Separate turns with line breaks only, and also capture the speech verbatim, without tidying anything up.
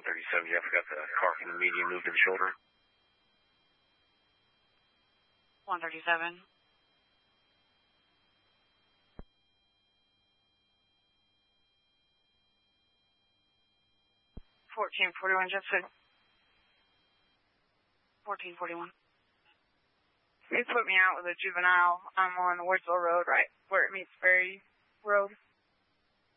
thirty-seven, yeah, I forgot the car from the median moved to the shoulder.
one thirty-seven. fourteen forty-one, Jetson. fourteen forty-one. He put me out with a juvenile. I'm on the Woodsville Road, right where it meets Ferry Road.